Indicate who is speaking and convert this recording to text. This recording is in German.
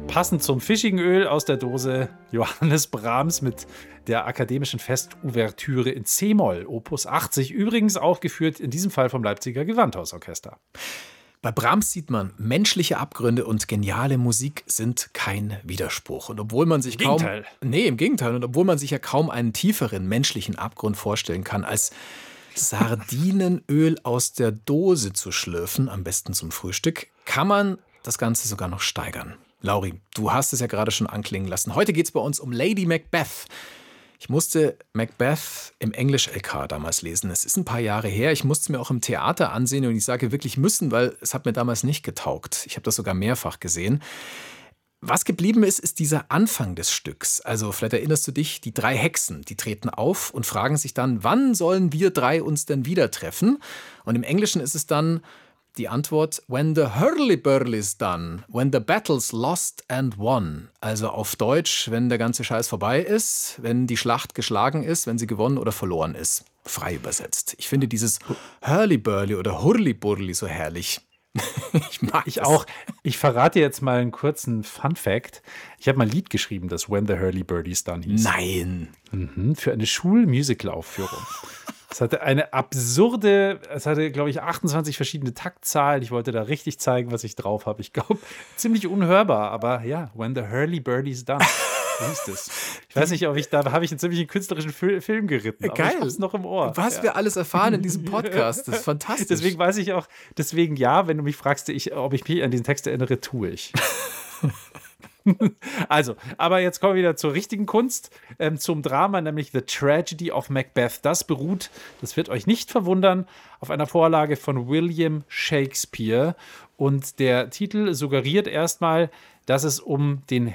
Speaker 1: Passend zum fischigen Öl aus der Dose Johannes Brahms mit der akademischen Festouvertüre in C-Moll, Opus 80, übrigens aufgeführt in diesem Fall vom Leipziger Gewandhausorchester.
Speaker 2: Bei Brahms sieht man, menschliche Abgründe und geniale Musik sind kein Widerspruch. Und obwohl man sich im Gegenteil. Und obwohl man sich ja kaum einen tieferen menschlichen Abgrund vorstellen kann, als Sardinenöl aus der Dose zu schlürfen, am besten zum Frühstück, kann man das Ganze sogar noch steigern. Lauri, du hast es ja gerade schon anklingen lassen. Heute geht es bei uns um Lady Macbeth. Ich musste Macbeth im Englisch-LK damals lesen. Es ist ein paar Jahre her. Ich musste es mir auch im Theater ansehen und ich sage wirklich müssen, weil es hat mir damals nicht getaugt. Ich habe das sogar mehrfach gesehen. Was geblieben ist, ist dieser Anfang des Stücks. Also vielleicht erinnerst du dich, die 3 Hexen, die treten auf und fragen sich dann, wann sollen wir 3 uns denn wieder treffen? Und im Englischen ist es dann die Antwort, when the hurly-burly's done, when the battle's lost and won. Also auf Deutsch, wenn der ganze Scheiß vorbei ist, wenn die Schlacht geschlagen ist, wenn sie gewonnen oder verloren ist. Frei übersetzt. Ich finde dieses hurly-burly oder hurly-burly so herrlich.
Speaker 1: Ich auch. Ich verrate jetzt mal einen kurzen Fun-Fact. Ich habe mal ein Lied geschrieben, das When the Hurly-Burly's Done hieß.
Speaker 2: Nein!
Speaker 1: Für eine Schul-Musical-Aufführung. Es hatte eine absurde, glaube ich, 28 verschiedene Taktzahlen. Ich wollte da richtig zeigen, was ich drauf habe. Ich glaube, ziemlich unhörbar, aber ja, When the Hurly-Burly's Done. So hieß es. Ich weiß nicht, da habe ich einen ziemlich künstlerischen Film geritten. Aber
Speaker 2: geil.
Speaker 1: Ich hab's noch im Ohr.
Speaker 2: Was wir alles erfahren in diesem Podcast, das ist fantastisch.
Speaker 1: Deswegen weiß ich auch, ja, wenn du mich fragst, ob ich mich an diesen Text erinnere, tue ich. Also, aber jetzt kommen wir wieder zur richtigen Kunst, zum Drama, nämlich The Tragedy of Macbeth. Das beruht, das wird euch nicht verwundern, auf einer Vorlage von William Shakespeare. Und der Titel suggeriert erstmal, dass es um den